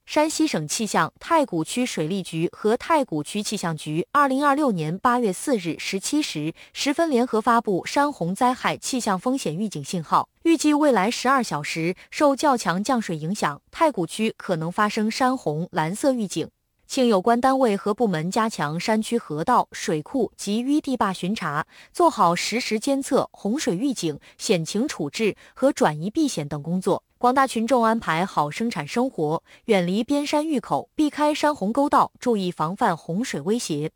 山西省气象、太谷区水利局和太谷区气象局2026年8月4日17时10分联合发布山洪灾害气象风险预警信号，预计未来12小时受较强降水影响，太谷区可能发生山洪蓝色预警。请有关单位和部门加强山区河道、水库及淤地坝巡查，做好实时监测、洪水预警、险情处置和转移避险等工作。广大群众安排好生产生活，远离边山峪口，避开山洪沟道，注意防范洪水威胁。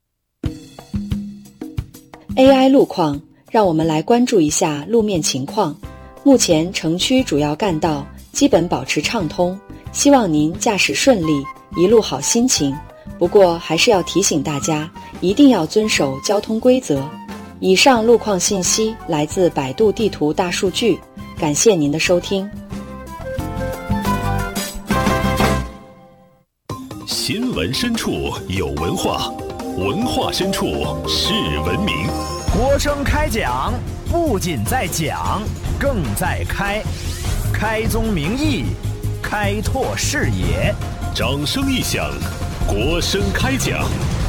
AI 路况，让我们来关注一下路面情况。目前城区主要干道基本保持畅通，希望您驾驶顺利，一路好心情。不过还是要提醒大家，一定要遵守交通规则。以上路况信息来自百度地图大数据，感谢您的收听。 新闻深处有文化，文化深处是文明。 国声开讲，不仅在讲，更在开。开宗明义，开拓视野。 掌声一响，国声开讲。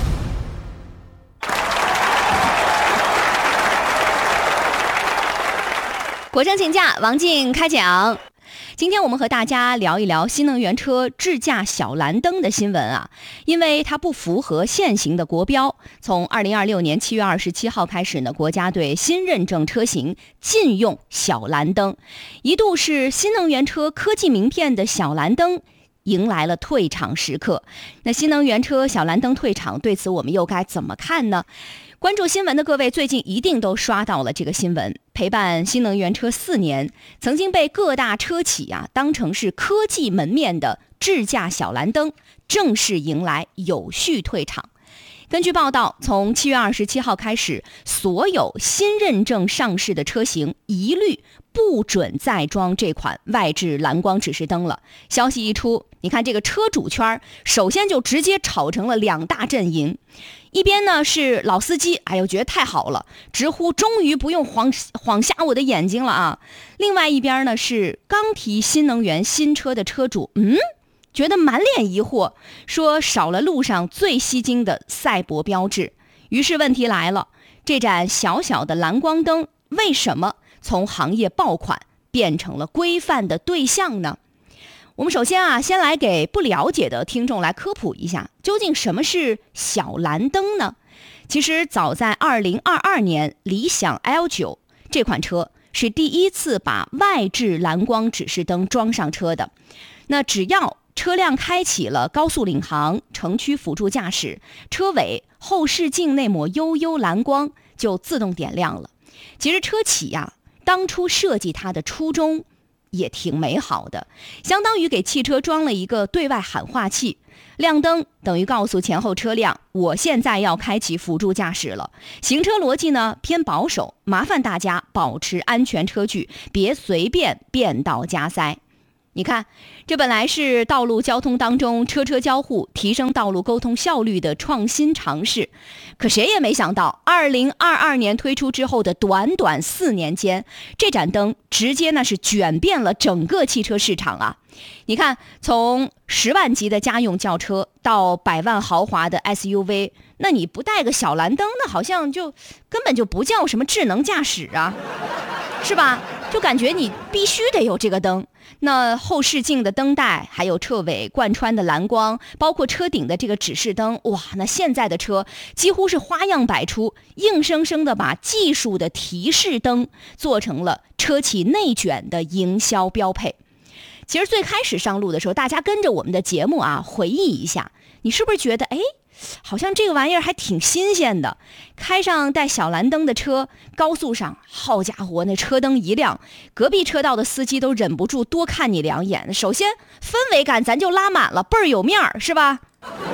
国声请假，王静开讲。今天我们和大家聊一聊新能源车智驾小蓝灯的新闻啊，因为它不符合现行的国标。从2026年7月27号开始呢，国家对新认证车型禁用小蓝灯，一度是新能源车科技名片的小蓝灯迎来了退场时刻。那新能源车小蓝灯退场，对此我们又该怎么看呢？关注新闻的各位最近一定都刷到了这个新闻，陪伴新能源车4年，曾经被各大车企当成是科技门面的智驾小蓝灯正式迎来有序退场。根据报道，从7月27号开始，所有新认证上市的车型一律不准再装这款外置蓝光指示灯了。消息一出，你看这个车主圈首先就直接吵成了2大阵营。一边呢是老司机，觉得太好了，直呼终于不用晃瞎我的眼睛了啊。另外一边呢是刚提新能源新车的车主，觉得满脸疑惑，说少了路上最吸睛的赛博标志。于是问题来了，这盏小小的蓝光灯为什么从行业爆款变成了规范的对象呢？我们首先先来给不了解的听众来科普一下，究竟什么是小蓝灯呢？其实早在2022年，理想 L9 这款车是第一次把外置蓝光指示灯装上车的。那只要车辆开启了高速领航、城区辅助驾驶，车尾后视镜那抹幽幽蓝光就自动点亮了。其实车企当初设计它的初衷也挺美好的，相当于给汽车装了一个对外喊话器，亮灯等于告诉前后车辆，我现在要开启辅助驾驶了。行车逻辑呢偏保守，麻烦大家保持安全车距，别随便变道加塞。你看，这本来是道路交通当中车车交互、提升道路沟通效率的创新尝试，可谁也没想到2022年推出之后的短短4年间，这盏灯直接是卷遍了整个汽车市场啊。你看，从10万级的家用轿车到100万豪华的 SUV， 那你不带个小蓝灯，那好像就根本就不叫什么智能驾驶啊，是吧？就感觉你必须得有这个灯。那后视镜的灯带，还有车尾贯穿的蓝光，包括车顶的这个指示灯，哇，那现在的车几乎是花样百出，硬生生的把技术的提示灯做成了车企内卷的营销标配。其实最开始上路的时候，大家跟着我们的节目回忆一下，你是不是觉得好像这个玩意儿还挺新鲜的？开上带小蓝灯的车，高速上，好家伙，那车灯一亮，隔壁车道的司机都忍不住多看你2眼。首先氛围感咱就拉满了，倍儿有面儿，是吧？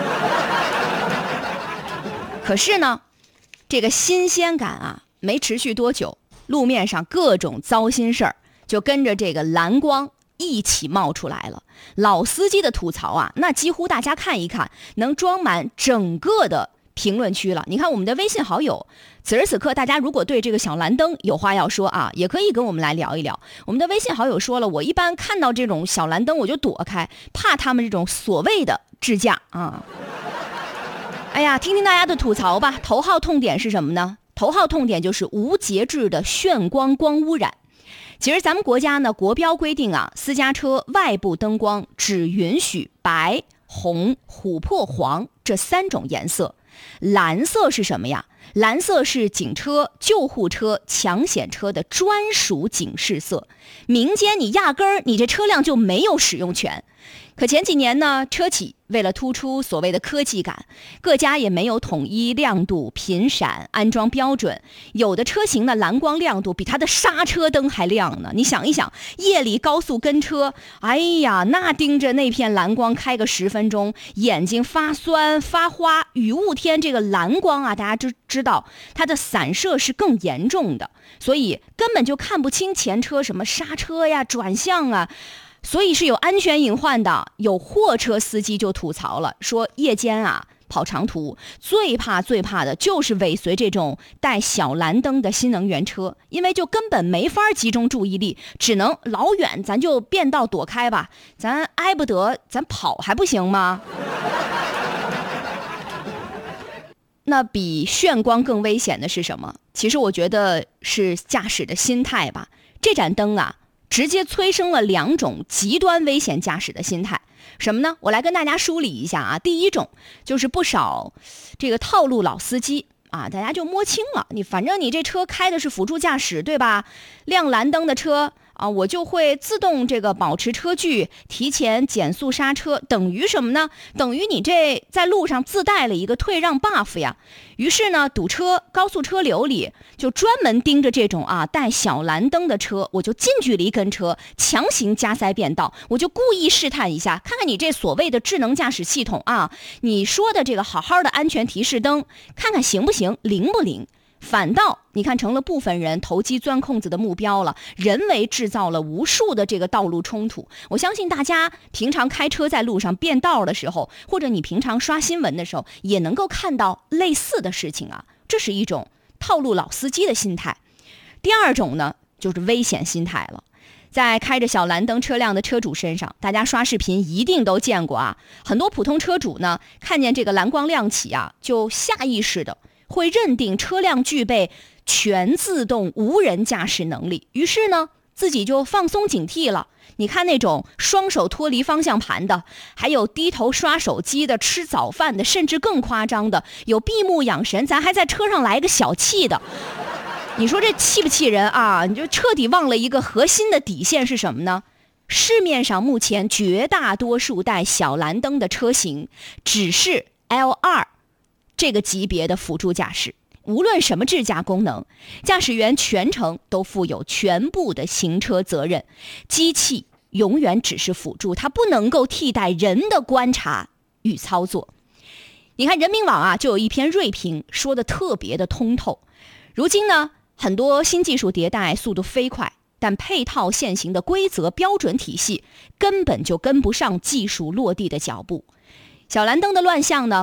可是呢，这个新鲜感没持续多久，路面上各种糟心事儿就跟着这个蓝光一起冒出来了。老司机的吐槽那几乎大家看一看能装满整个的评论区了。你看我们的微信好友，此时此刻大家如果对这个小蓝灯有话要说啊，也可以跟我们来聊一聊。我们的微信好友说了，我一般看到这种小蓝灯我就躲开，怕他们这种所谓的智驾啊。哎呀，听听大家的吐槽吧。头号痛点是什么呢？头号痛点就是无节制的眩光光污染。其实咱们国家呢，国标规定啊，私家车外部灯光只允许白、红、琥珀黄这3种颜色。蓝色是什么呀？蓝色是警车、救护车、抢险车的专属警示色，民间你压根儿你这车辆就没有使用权。可前几年呢，车企为了突出所谓的科技感，各家也没有统一亮度、频闪、安装标准，有的车型的蓝光亮度比它的刹车灯还亮呢。你想一想，夜里高速跟车，哎呀，那盯着那片蓝光开个10分钟，眼睛发酸发花。雨雾天这个蓝光啊，大家就知道它的散射是更严重的，所以根本就看不清前车什么刹车呀、转向啊，所以是有安全隐患的。有货车司机就吐槽了，说夜间啊跑长途最怕的就是尾随这种带小蓝灯的新能源车，因为就根本没法集中注意力，只能老远咱就变道躲开吧，咱挨不得咱跑还不行吗？那比眩光更危险的是什么？其实我觉得是驾驶的心态吧。这盏灯啊，直接催生了2种极端危险驾驶的心态。什么呢？我来跟大家梳理一下啊。第一种就是不少这个套路老司机啊，大家就摸清了，反正你这车开的是辅助驾驶，对吧？亮蓝灯的车啊，我就会自动这个保持车距，提前减速刹车，等于什么呢？等于你这在路上自带了一个退让 buff 呀。于是呢，堵车高速车流里就专门盯着这种带小蓝灯的车，我就近距离跟车，强行加塞变道，我就故意试探一下，看看你这所谓的智能驾驶系统啊，你说的这个好好的安全提示灯，看看行不行，灵不灵。反倒你看成了部分人投机钻空子的目标了，人为制造了无数的这个道路冲突。我相信大家平常开车在路上变道的时候，或者你平常刷新闻的时候，也能够看到类似的事情啊。这是一种套路老司机的心态。第二种呢，就是危险心态了。在开着小蓝灯车辆的车主身上，大家刷视频一定都见过啊。很多普通车主呢，看见这个蓝光亮起啊，就下意识的会认定车辆具备全自动无人驾驶能力，于是呢，自己就放松警惕了。你看那种双手脱离方向盘的，还有低头刷手机的、吃早饭的，甚至更夸张的，有闭目养神，咱还在车上来个小气的。你说这气不气人啊？你就彻底忘了一个核心的底线是什么呢？市面上目前绝大多数带小蓝灯的车型只是 L2这个级别的辅助驾驶，无论什么智驾功能，驾驶员全程都负有全部的行车责任，机器永远只是辅助，它不能够替代人的观察与操作。你看人民网啊，就有一篇锐评说的特别的通透。如今呢，很多新技术迭代速度飞快，但配套现行的规则标准体系根本就跟不上技术落地的脚步。小蓝灯的乱象呢，